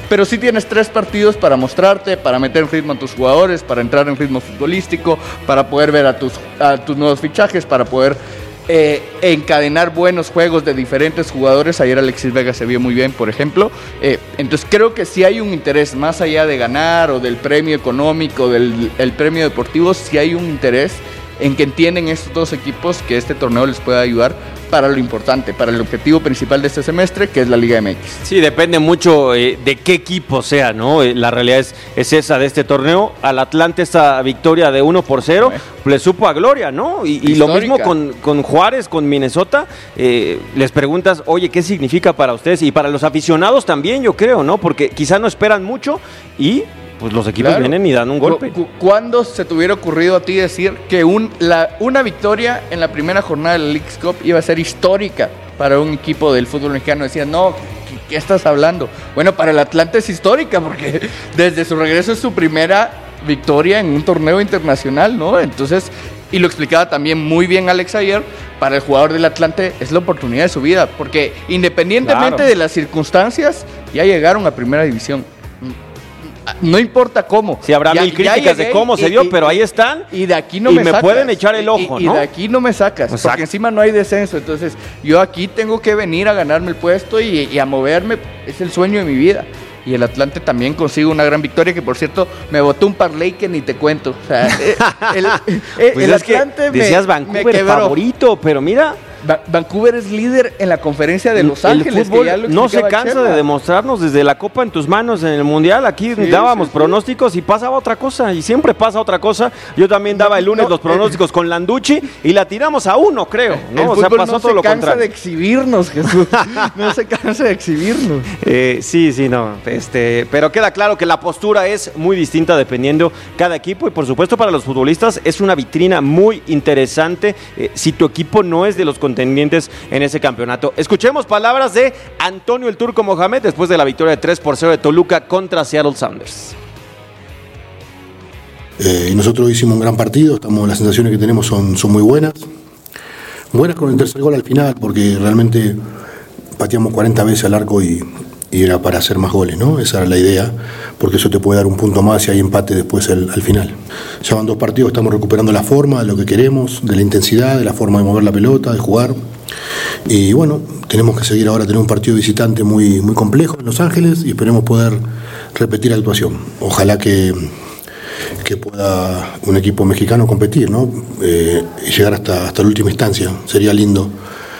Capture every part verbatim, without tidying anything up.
pero sí tienes tres partidos para mostrarte, para meter en ritmo a tus jugadores, para entrar en ritmo futbolístico, para poder ver a tus, a tus nuevos fichajes, para poder eh, encadenar buenos juegos de diferentes jugadores. Ayer Alexis Vega se vio muy bien, por ejemplo. Eh, entonces creo que sí hay un interés, más allá de ganar o del premio económico, del el premio deportivo, sí hay un interés en que entienden estos dos equipos que este torneo les pueda ayudar para lo importante, para el objetivo principal de este semestre, que es la Liga M X. Sí, depende mucho eh, de qué equipo sea, ¿no? Eh, la realidad es, es esa de este torneo. Al Atlante esta victoria de uno por cero eh. le supo a gloria, ¿no? Y, y lo mismo con, con Juárez, con Minnesota. Eh, les preguntas, oye, ¿qué significa para ustedes? Y para los aficionados también, yo creo, ¿no? Porque quizá no esperan mucho y... pues los equipos claro. vienen y dan un golpe. ¿Cu- ¿Cuándo se te hubiera ocurrido a ti decir que un, la, una victoria en la primera jornada de la Leagues Cup iba a ser histórica para un equipo del fútbol mexicano? Decían, no, ¿qué, qué estás hablando? Bueno, para el Atlante es histórica porque desde su regreso es su primera victoria en un torneo internacional, ¿no? Entonces, y lo explicaba también muy bien Alex ayer, para el jugador del Atlante es la oportunidad de su vida, porque independientemente claro. de las circunstancias, ya llegaron a primera división. No importa cómo. Sí, habrá ya, mil críticas de cómo y, se dio, y, pero ahí están. Y de aquí no y me, me sacas. pueden echar el ojo, y, ¿no? Y de aquí no me sacas, Exacto. porque encima no hay descenso. Entonces, yo aquí tengo que venir a ganarme el puesto y, y a moverme. Es el sueño de mi vida. Y el Atlante también consigue una gran victoria, que por cierto, me botó un parlay que ni te cuento. O sea, el, el, pues el es Atlante que me, decías Vancouver me quebró. Favorito, pero mira... Va- Vancouver es líder en la conferencia de Los el Ángeles. fútbol que ya lo no se cansa Chema. de demostrarnos desde la copa en tus manos en el mundial. Aquí sí, dábamos sí, sí. pronósticos y pasaba otra cosa, y siempre pasa otra cosa. Yo también daba el lunes no, los pronósticos eh, con Landucci y la tiramos a uno, creo, ¿no? El o sea, pasó no todo lo contrario. No se cansa de exhibirnos, Jesús. No se cansa de exhibirnos. Eh, sí, sí, no. Este, pero queda claro que la postura es muy distinta dependiendo cada equipo, y por supuesto para los futbolistas es una vitrina muy interesante eh, si tu equipo no es de los contendientes en ese campeonato. Escuchemos palabras de Antonio el Turco Mohamed después de la victoria de tres por cero de Toluca contra Seattle Sounders. Eh, nosotros hicimos un gran partido, estamos, las sensaciones que tenemos son, son muy buenas. Buenas con el tercer gol al final, porque realmente pateamos cuarenta veces al arco y, y era para hacer más goles, ¿no? Esa era la idea, porque eso te puede dar un punto más si hay empate después al, al final. Ya van dos partidos, estamos recuperando la forma de lo que queremos, de la intensidad, de la forma de mover la pelota, de jugar. Y bueno, tenemos que seguir ahora, tener un partido visitante muy, muy complejo en Los Ángeles y esperemos poder repetir la actuación. Ojalá que, que pueda un equipo mexicano competir, ¿no? Eh, y llegar hasta, hasta la última instancia, sería lindo.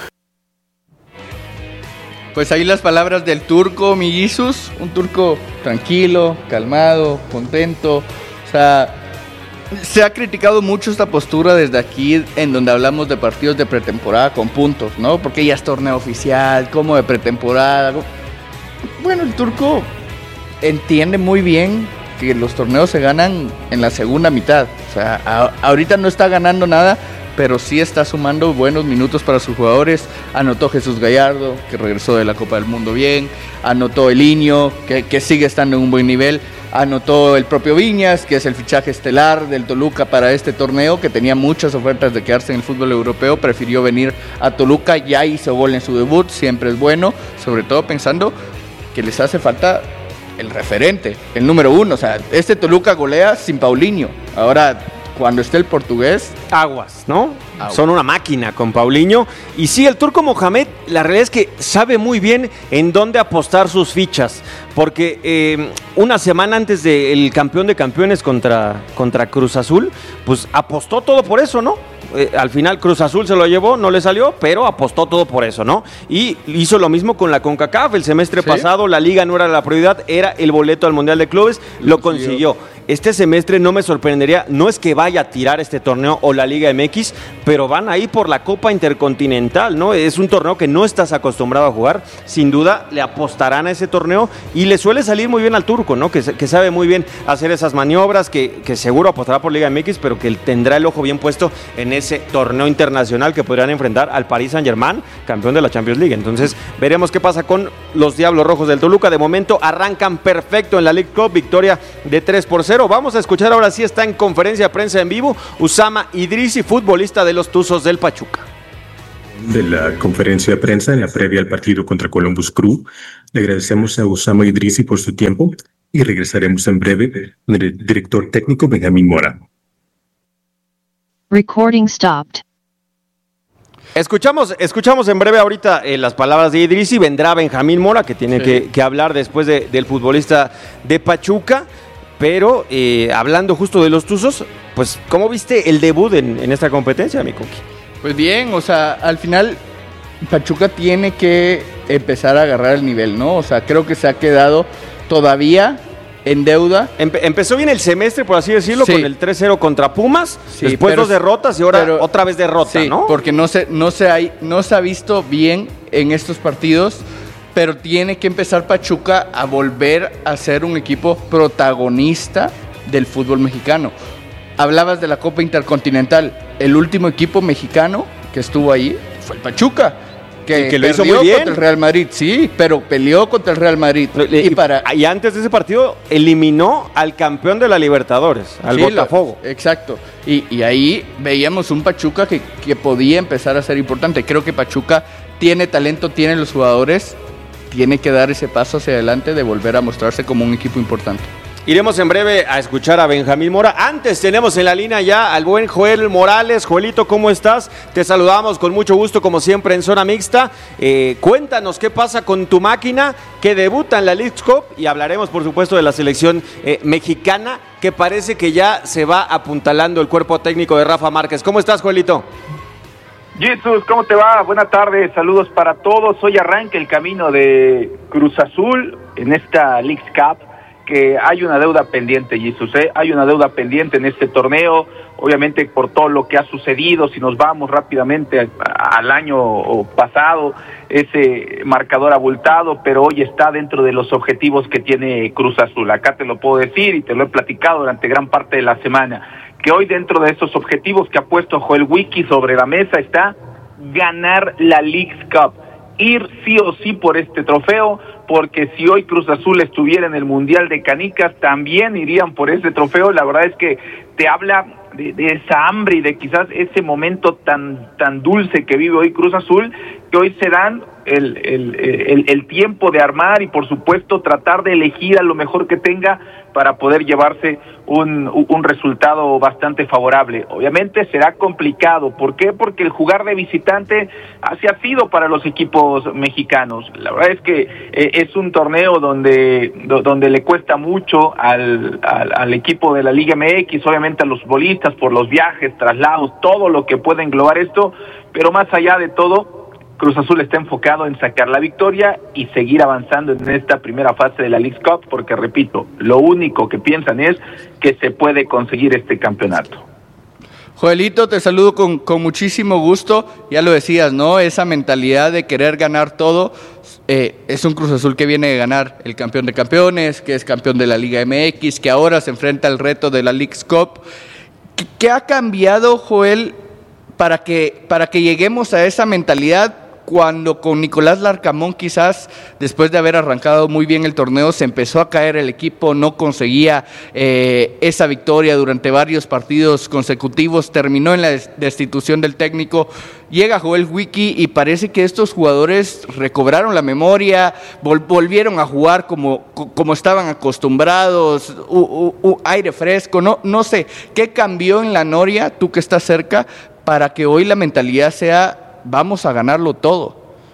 Pues ahí las palabras del Turco Millizos, un turco tranquilo, calmado, contento. O sea, se ha criticado mucho esta postura desde aquí, en donde hablamos de partidos de pretemporada con puntos, ¿no? Porque ya es torneo oficial, como de pretemporada. Bueno, el turco entiende muy bien que los torneos se ganan en la segunda mitad. O sea, a, ahorita no está ganando nada, pero sí está sumando buenos minutos para sus jugadores. Anotó Jesús Gallardo, que regresó de la Copa del Mundo bien. Anotó Eliño, que, que sigue estando en un buen nivel. Anotó el propio Viñas, que es el fichaje estelar del Toluca para este torneo, que tenía muchas ofertas de quedarse en el fútbol europeo, prefirió venir a Toluca, ya hizo gol en su debut, siempre es bueno, sobre todo pensando que les hace falta el referente, el número uno. O sea, este Toluca golea sin Paulinho. Ahora, cuando esté el portugués, aguas, ¿no? Aguas. Son una máquina con Paulinho. Y sí, el Turco Mohamed, la realidad es que sabe muy bien en dónde apostar sus fichas. Porque eh, una semana antes del campeón de campeones contra, contra Cruz Azul, pues apostó todo por eso, ¿no? Eh, al final Cruz Azul se lo llevó, no le salió, pero apostó todo por eso, ¿no? Y hizo lo mismo con la CONCACAF. El semestre ¿Sí? pasado la liga no era la prioridad, era el boleto al Mundial de Clubes, lo, lo consiguió. Este semestre no me sorprendería, no es que vaya a tirar este torneo o la Liga M X, pero van ahí por la Copa Intercontinental, ¿no? Es un torneo que no estás acostumbrado a jugar, sin duda le apostarán a ese torneo y le suele salir muy bien al turco, ¿no? Que, que sabe muy bien hacer esas maniobras, que, que seguro apostará por Liga M X, pero que tendrá el ojo bien puesto en ese torneo internacional que podrían enfrentar al Paris Saint-Germain, campeón de la Champions League. Entonces veremos qué pasa con los Diablos Rojos del Toluca. De momento arrancan perfecto en la League Cup, victoria de tres por cero. Vamos a escuchar ahora sí, está en conferencia de prensa en vivo Usama Idrisi, futbolista de los Tuzos del Pachuca. De la conferencia de prensa en la previa al partido contra Columbus Crew. Le agradecemos a Osama Idrisi por su tiempo y regresaremos en breve con el director técnico Benjamín Mora. Recording stopped. Escuchamos, escuchamos en breve ahorita eh, las palabras de Idrisi. Vendrá Benjamín Mora, que tiene sí. que, que hablar después de, del futbolista de Pachuca. Pero eh, hablando justo de los Tuzos, pues ¿cómo viste el debut en, en esta competencia, mi Coqui? Pues bien, o sea, al final Pachuca tiene que empezar a agarrar el nivel, ¿no? O sea, creo que se ha quedado todavía en deuda. Empe- empezó bien el semestre, por así decirlo, sí. con el tres cero contra Pumas, sí, después pero, dos derrotas y ahora pero, otra vez derrota, sí, ¿no? porque no se, no, se hay, no se ha visto bien en estos partidos, pero tiene que empezar Pachuca a volver a ser un equipo protagonista del fútbol mexicano. Hablabas de la Copa Intercontinental, el último equipo mexicano que estuvo ahí fue el Pachuca, que, y que lo hizo muy bien contra el Real Madrid, sí, pero peleó contra el Real Madrid. Y, y, para... y antes de ese partido eliminó al campeón de la Libertadores, al sí, Botafogo. Lo, exacto, y, y ahí veíamos un Pachuca que, que podía empezar a ser importante. Creo que Pachuca tiene talento, tiene los jugadores, tiene que dar ese paso hacia adelante de volver a mostrarse como un equipo importante. Iremos en breve a escuchar a Benjamín Mora. Antes tenemos en la línea ya al buen Joel Morales. Joelito, ¿cómo estás? Te saludamos con mucho gusto, como siempre, en Zona Mixta. Eh, cuéntanos qué pasa con tu máquina, que debuta en la Leagues Cup, y hablaremos, por supuesto, de la selección eh, mexicana, que parece que ya se va apuntalando el cuerpo técnico de Rafa Márquez. ¿Cómo estás, Joelito? Jesús, ¿cómo te va? Buenas tardes, saludos para todos. Hoy arranca el camino de Cruz Azul en esta Leagues Cup, que hay una deuda pendiente, Jesús, ¿eh? Hay una deuda pendiente en este torneo, obviamente por todo lo que ha sucedido. Si nos vamos rápidamente a, a, al año pasado, ese marcador abultado, pero hoy está dentro de los objetivos que tiene Cruz Azul. Acá te lo puedo decir y te lo he platicado durante gran parte de la semana, que hoy dentro de esos objetivos que ha puesto Joel Wiki sobre la mesa está ganar la Leagues Cup, ir sí o sí por este trofeo, porque si hoy Cruz Azul estuviera en el Mundial de Canicas, también irían por ese trofeo. La verdad es que te habla de, de esa hambre y de quizás ese momento tan tan dulce que vive hoy Cruz Azul, que hoy se dan el, el, el, el tiempo de armar y por supuesto tratar de elegir a lo mejor que tenga para poder llevarse un, un resultado bastante favorable. Obviamente será complicado. ¿Por qué? Porque el jugar de visitante así ha sido para los equipos mexicanos. La verdad es que eh, es un torneo donde, donde le cuesta mucho al, al, al equipo de la Liga M X, obviamente a los futbolistas por los viajes, traslados, todo lo que puede englobar esto, pero más allá de todo, Cruz Azul está enfocado en sacar la victoria y seguir avanzando en esta primera fase de la Leagues Cup, porque repito, lo único que piensan es que se puede conseguir este campeonato. Joelito, te saludo con, con muchísimo gusto. Ya lo decías, ¿no? Esa mentalidad de querer ganar todo. Eh, es un Cruz Azul que viene de ganar el campeón de campeones, que es campeón de la Liga M X, que ahora se enfrenta al reto de la Leagues Cup. ¿Qué, qué ha cambiado, Joel, para que, para que lleguemos a esa mentalidad? Cuando con Nicolás Larcamón, quizás después de haber arrancado muy bien el torneo, se empezó a caer el equipo, no conseguía eh, esa victoria durante varios partidos consecutivos, terminó en la destitución del técnico. Llega Joel Wiki y parece que estos jugadores recobraron la memoria, vol- volvieron a jugar como, como estaban acostumbrados, u, u, u, aire fresco, no, no sé, ¿qué cambió en la Noria, tú que estás cerca, para que hoy la mentalidad sea vamos a ganarlo todo?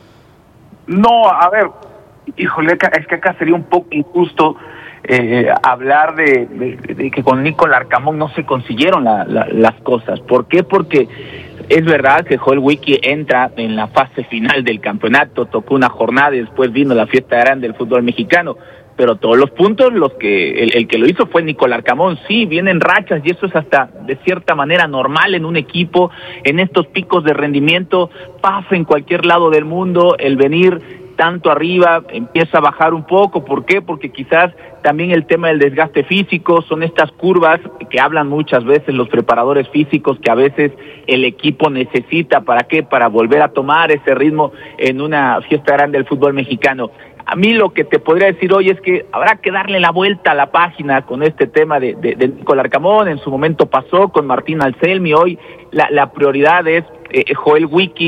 No, a ver, híjole, es que acá sería un poco injusto eh, hablar de, de, de que con Nico Larcamón no se consiguieron la, la, las cosas. ¿Por qué? Porque es verdad que Joel Wiki entra en la fase final del campeonato, tocó una jornada y después vino la fiesta grande del fútbol mexicano, pero todos los puntos, los que el, el que lo hizo fue Nico Larcamón. Sí, vienen rachas y eso es hasta de cierta manera normal en un equipo, en estos picos de rendimiento, pasa en cualquier lado del mundo, el venir tanto arriba empieza a bajar un poco. ¿Por qué? Porque quizás también el tema del desgaste físico, son estas curvas que hablan muchas veces los preparadores físicos, que a veces el equipo necesita, ¿para qué? Para volver a tomar ese ritmo en una fiesta grande del fútbol mexicano. A mí lo que te podría decir hoy es que habrá que darle la vuelta a la página con este tema de, de, de Nico Larcamón. En su momento pasó con Martín Anselmi, hoy la, la prioridad es eh, Joel Wiki.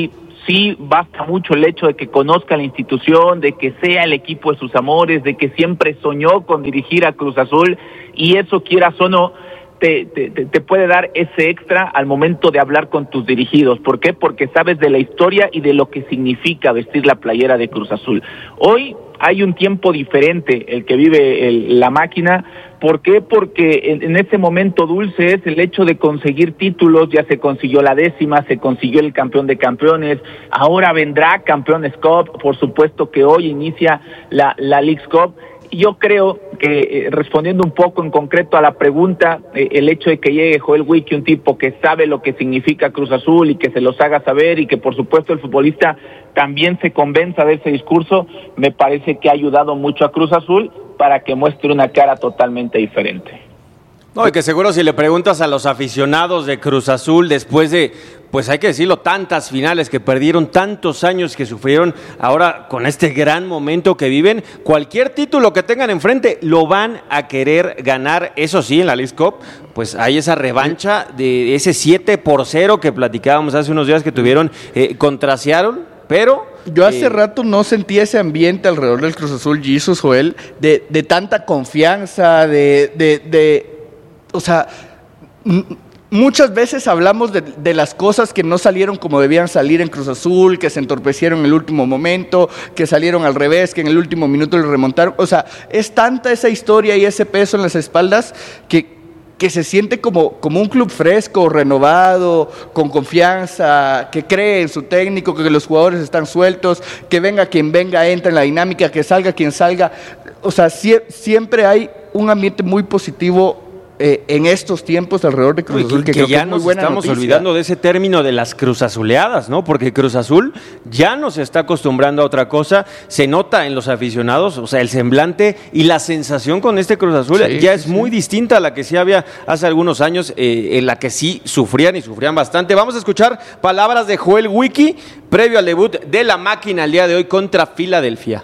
Sí, basta mucho el hecho de que conozca la institución, de que sea el equipo de sus amores, de que siempre soñó con dirigir a Cruz Azul, y eso, quieras o no, Te, te, te puede dar ese extra al momento de hablar con tus dirigidos. ¿Por qué? Porque sabes de la historia y de lo que significa vestir la playera de Cruz Azul. Hoy hay un tiempo diferente el que vive el, la máquina. ¿Por qué? Porque en, en ese momento dulce es el hecho de conseguir títulos. Ya se consiguió la décima, se consiguió el campeón de campeones, ahora vendrá Campeones Cup, por supuesto que hoy inicia la, la Leagues Cup. Yo creo que, eh, respondiendo un poco en concreto a la pregunta, eh, el hecho de que llegue Joel Wiki, un tipo que sabe lo que significa Cruz Azul y que se los haga saber, y que por supuesto el futbolista también se convenza de ese discurso, me parece que ha ayudado mucho a Cruz Azul para que muestre una cara totalmente diferente. No, y que seguro si le preguntas a los aficionados de Cruz Azul, después de, pues hay que decirlo, tantas finales que perdieron, tantos años que sufrieron, ahora con este gran momento que viven, cualquier título que tengan enfrente lo van a querer ganar. Eso sí, en la Leagues Cup, pues hay esa revancha de ese siete por cero que platicábamos hace unos días que tuvieron eh, contra Seattle, pero... Yo hace eh, rato rato no sentía ese ambiente alrededor del Cruz Azul, Jesus, Joel, de, de tanta confianza, de... de, de o sea... M- Muchas veces hablamos de, de las cosas que no salieron como debían salir en Cruz Azul, que se entorpecieron en el último momento, que salieron al revés, que en el último minuto le remontaron. O sea, es tanta esa historia y ese peso en las espaldas que, que se siente como, como un club fresco, renovado, con confianza, que cree en su técnico, que los jugadores están sueltos, que venga quien venga, entra en la dinámica, que salga quien salga. O sea, sie- siempre hay un ambiente muy positivo Eh, en estos tiempos alrededor de Cruz Azul, que, que, que creo ya que es muy nos buena estamos noticia. olvidando de ese término de las cruzazuleadas, ¿no? Porque Cruz Azul ya nos está acostumbrando a otra cosa, se nota en los aficionados, o sea, el semblante y la sensación con este Cruz Azul Sí, ya sí, es sí. muy distinta a la que sí había hace algunos años, eh, en la que sí sufrían y sufrían bastante. Vamos a escuchar palabras de Joel Wiki previo al debut de la máquina el día de hoy contra Filadelfia.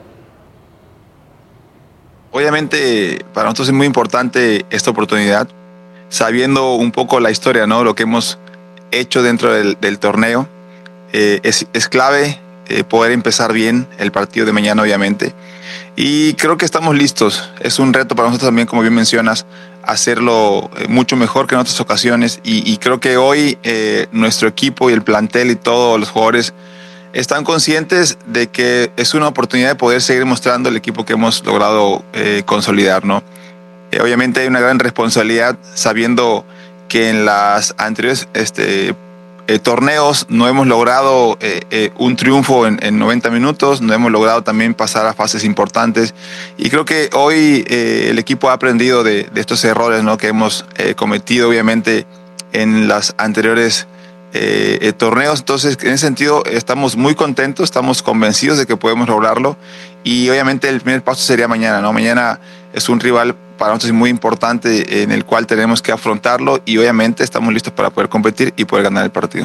Obviamente para nosotros es muy importante esta oportunidad, sabiendo un poco la historia, ¿no? Lo que hemos hecho dentro del, del torneo. Eh, es, es clave eh, poder empezar bien el partido de mañana, obviamente. Y creo que estamos listos. Es un reto para nosotros también, como bien mencionas, hacerlo eh, mucho mejor que en otras ocasiones. Y, y creo que hoy eh, nuestro equipo y el plantel y todos los jugadores están conscientes de que es una oportunidad de poder seguir mostrando el equipo que hemos logrado eh, consolidar, ¿no? Eh, obviamente hay una gran responsabilidad sabiendo que en las anteriores este, eh, torneos no hemos logrado eh, eh, un triunfo en, en noventa minutos, no hemos logrado también pasar a fases importantes, y creo que hoy eh, el equipo ha aprendido de, de estos errores, ¿no? Que hemos eh, cometido obviamente en las anteriores Eh, eh, torneos. Entonces, en ese sentido estamos muy contentos, estamos convencidos de que podemos lograrlo, y obviamente el primer paso sería mañana, ¿no? Mañana es un rival para nosotros muy importante en el cual tenemos que afrontarlo, y obviamente estamos listos para poder competir y poder ganar el partido.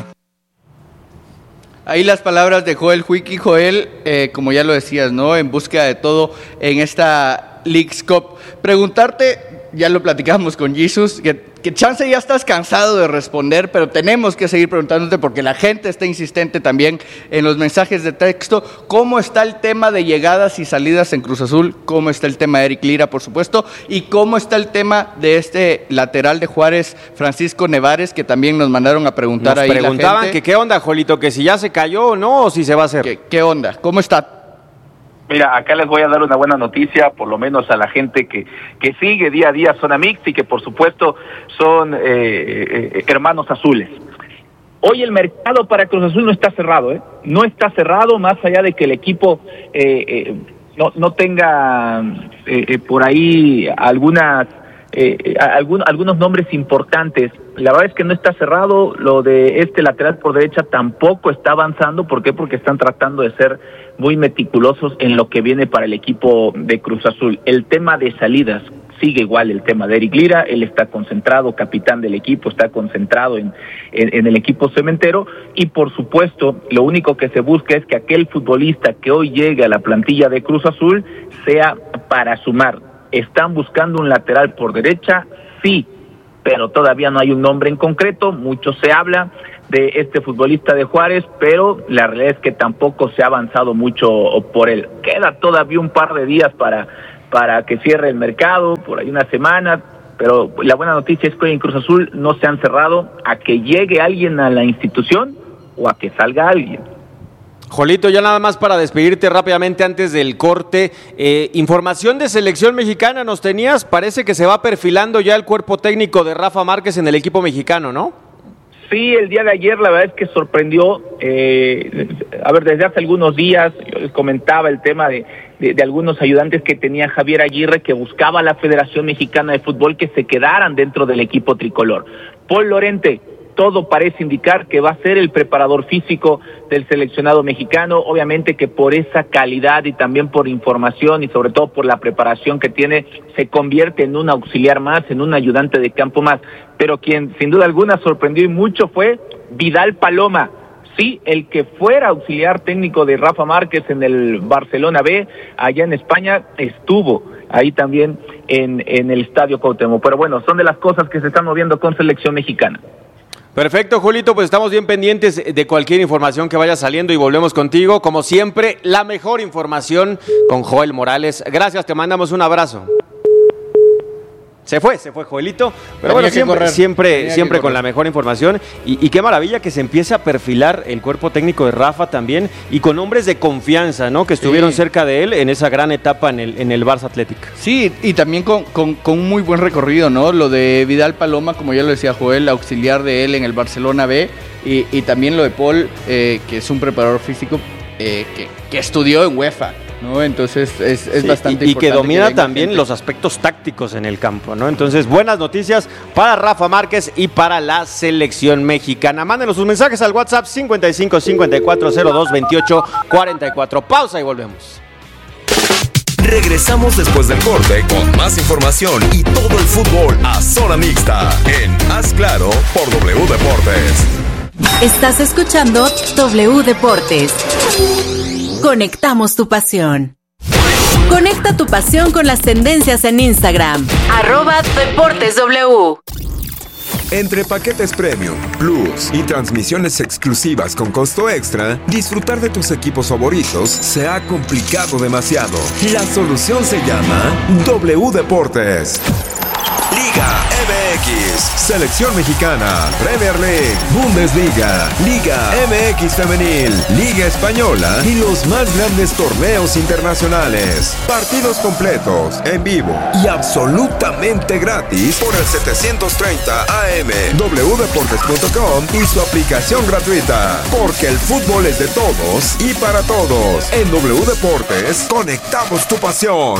Ahí las palabras de Joel Wiki. Joel, eh, como ya lo decías, ¿no? En búsqueda de todo en esta Leagues Cup. Preguntarte, ya lo platicamos con Jesus, que, que chance ya estás cansado de responder, pero tenemos que seguir preguntándote porque la gente está insistente también en los mensajes de texto. ¿Cómo está el tema de llegadas y salidas en Cruz Azul? ¿Cómo está el tema de Eric Lira, por supuesto? ¿Y cómo está el tema de este lateral de Juárez, Francisco Nevares, que también nos mandaron a preguntar Nos ahí preguntaban la gente? que qué onda, Jolito, que si ya se cayó o no, o si se va a hacer. ¿Qué, qué onda? ¿Cómo está? Mira, acá les voy a dar una buena noticia, por lo menos a la gente que, que sigue día a día Zona Mix y que por supuesto son eh, eh, hermanos azules. Hoy el mercado para Cruz Azul no está cerrado, ¿eh? No está cerrado, más allá de que el equipo eh, eh, no, no tenga eh, eh, por ahí algunas eh, algún, algunos nombres importantes. La verdad es que no está cerrado. Lo de este lateral por derecha tampoco está avanzando. ¿Por qué? Porque están tratando de ser muy meticulosos en lo que viene para el equipo de Cruz Azul. El tema de salidas sigue igual, el tema de Eric Lira. Él está concentrado, capitán del equipo, está concentrado en, en, en el equipo cementero, y por supuesto lo único que se busca es que aquel futbolista que hoy llegue a la plantilla de Cruz Azul sea para sumar. ¿Están buscando un lateral por derecha? Sí. pero todavía no hay un nombre en concreto. Mucho se habla de este futbolista de Juárez, pero la realidad es que tampoco se ha avanzado mucho por él. Queda todavía un par de días para, para que cierre el mercado, por ahí una semana, pero la buena noticia es que hoy en Cruz Azul no se han cerrado a que llegue alguien a la institución o a que salga alguien. Jolito, ya nada más para despedirte rápidamente antes del corte, eh, información de selección mexicana nos tenías, parece que se va perfilando ya el cuerpo técnico de Rafa Márquez en el equipo mexicano, ¿no? Sí, el día de ayer la verdad es que sorprendió, eh, a ver, desde hace algunos días yo les comentaba el tema de, de, de algunos ayudantes que tenía Javier Aguirre, que buscaba a la Federación Mexicana de Fútbol que se quedaran dentro del equipo tricolor. Paul Lorente, todo parece indicar que va a ser el preparador físico del seleccionado mexicano, obviamente que por esa calidad y también por información y sobre todo por la preparación que tiene, se convierte en un auxiliar más, en un ayudante de campo más, pero quien sin duda alguna sorprendió y mucho fue Vidal Paloma, sí, el que fuera auxiliar técnico de Rafa Márquez en el Barcelona B, allá en España, estuvo ahí también en, en el Estadio Cuauhtémoc, pero bueno, son de las cosas que se están moviendo con selección mexicana. Perfecto, Julito, pues estamos bien pendientes de cualquier información que vaya saliendo y volvemos contigo. Como siempre, la mejor información con Joel Morales. Gracias, te mandamos un abrazo. Se fue, se fue Joelito, pero bueno, siempre, siempre, siempre con la mejor información y, y qué maravilla que se empiece a perfilar el cuerpo técnico de Rafa también y con hombres de confianza, ¿no? Que estuvieron sí. cerca de él en esa gran etapa en el, en el Barça Athletic. Sí, y también con, con, con un muy buen recorrido, ¿no? Lo de Vidal Paloma, como ya lo decía Joel, auxiliar de él en el Barcelona B y, y también lo de Paul, eh, que es un preparador físico eh, que, que estudió en UEFA. ¿No? Entonces es, es sí, y, bastante y importante. que domina que también gente. los aspectos tácticos en el campo, ¿no? Entonces, buenas noticias para Rafa Márquez y para la selección mexicana. Mándenos sus mensajes al WhatsApp cincuenta y cinco cincuenta y cuatro cero dos veintiocho cuarenta y cuatro. Pausa y volvemos. Regresamos después del corte con más información y todo el fútbol a zona mixta en Haz Claro por W Deportes. Estás escuchando W Deportes. Conectamos tu pasión. Conecta tu pasión con las tendencias en Instagram. Arroba Deportes W. Entre paquetes premium, plus y transmisiones exclusivas con costo extra, disfrutar de tus equipos favoritos se ha complicado demasiado. La solución se llama W Deportes. Liga M X, Selección Mexicana, Premier League, Bundesliga, Liga M X Femenil, Liga Española y los más grandes torneos internacionales. Partidos completos, en vivo y absolutamente gratis por el setecientos treinta A M, w deportes punto com y su aplicación gratuita. Porque el fútbol es de todos y para todos. En W Deportes, conectamos tu pasión.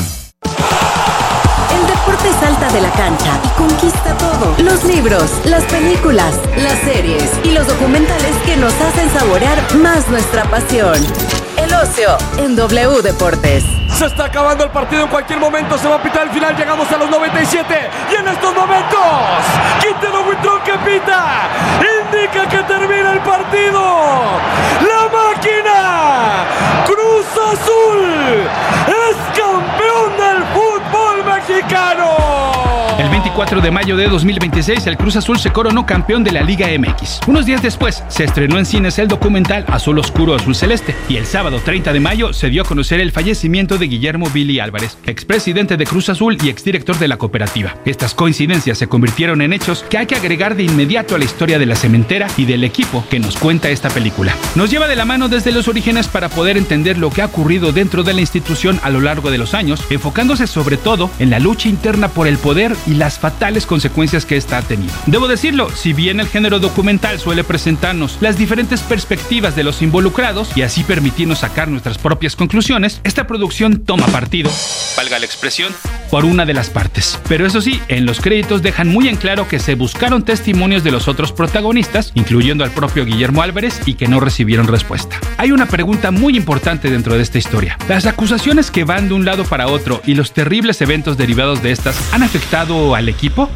El deporte salta de la cancha y conquista todo. Los libros, las películas, las series y los documentales que nos hacen saborear más nuestra pasión. El ocio en W Deportes. Se está acabando el partido, en cualquier momento se va a pitar el final. Llegamos a los noventa y siete y en estos momentos Quintero Huitrón que pita indica que termina el partido. La máquina Cruz Azul es campeón del fútbol mexicano. El veinticuatro de mayo de dos mil veintiséis, el Cruz Azul se coronó campeón de la Liga M X. Unos días después, se estrenó en cines el documental Azul Oscuro Azul Celeste. Y el sábado treinta de mayo se dio a conocer el fallecimiento de Guillermo Billy Álvarez, expresidente de Cruz Azul y exdirector de la cooperativa. Estas coincidencias se convirtieron en hechos que hay que agregar de inmediato a la historia de la cementera y del equipo que nos cuenta esta película. Nos lleva de la mano desde los orígenes para poder entender lo que ha ocurrido dentro de la institución a lo largo de los años, enfocándose sobre todo en la lucha interna por el poder y las fatales consecuencias que esta ha tenido. Debo decirlo, si bien el género documental suele presentarnos las diferentes perspectivas de los involucrados y así permitirnos sacar nuestras propias conclusiones, esta producción toma partido, valga la expresión, por una de las partes. Pero eso sí, en los créditos dejan muy en claro que se buscaron testimonios de los otros protagonistas, incluyendo al propio Guillermo Álvarez, y que no recibieron respuesta. Hay una pregunta muy importante dentro de esta historia. ¿Las acusaciones que van de un lado para otro y los terribles eventos derivados de estas han afectado al equipo?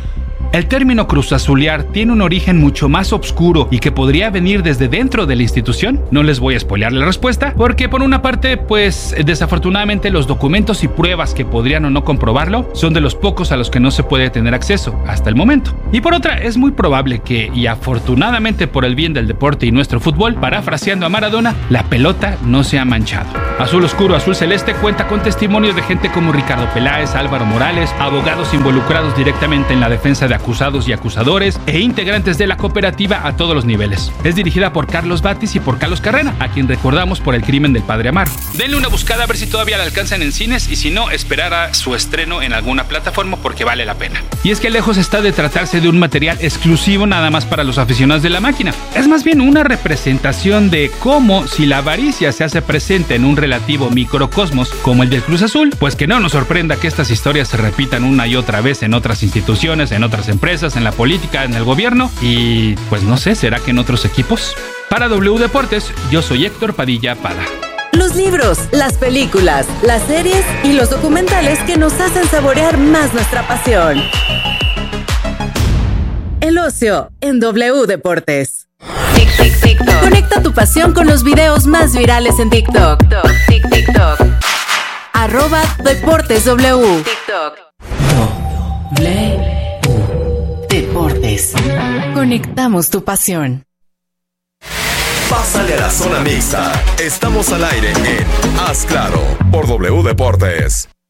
El término cruzazulear tiene un origen mucho más oscuro y que podría venir desde dentro de la institución. No les voy a spoilear la respuesta, porque por una parte, pues desafortunadamente los documentos y pruebas que podrían o no comprobarlo son de los pocos a los que no se puede tener acceso hasta el momento. Y por otra, es muy probable que, y afortunadamente por el bien del deporte y nuestro fútbol, parafraseando a Maradona, la pelota no se ha manchado. Azul Oscuro, Azul Celeste cuenta con testimonios de gente como Ricardo Peláez, Álvaro Morales, abogados involucrados directamente en la defensa de acusados y acusadores e integrantes de la cooperativa a todos los niveles. Es dirigida por Carlos Batis y por Carlos Carrera, a quien recordamos por El crimen del padre Amaro. Denle una buscada a ver si todavía la alcanzan en cines y si no, esperar a su estreno en alguna plataforma porque vale la pena. Y es que lejos está de tratarse de un material exclusivo nada más para los aficionados de la máquina. Es más bien una representación de cómo, si la avaricia se hace presente en un relativo microcosmos como el del Cruz Azul, pues que no nos sorprenda que estas historias se repitan una y otra vez en otras instituciones, en otras empresas, en la política, en el gobierno y pues no sé, ¿será que en otros equipos? Para W Deportes, yo soy Héctor Padilla Pada. Los libros, las películas, las series y los documentales que nos hacen saborear más nuestra pasión. El ocio en W Deportes. Tic, tic, TikTok. Conecta tu pasión con los videos más virales en TikTok. Tic, TikTok. Arroba Deportes W. TikTok. W Deportes. Conectamos tu pasión. Pásale a la zona mixta. Estamos al aire en Haz Claro por W Deportes.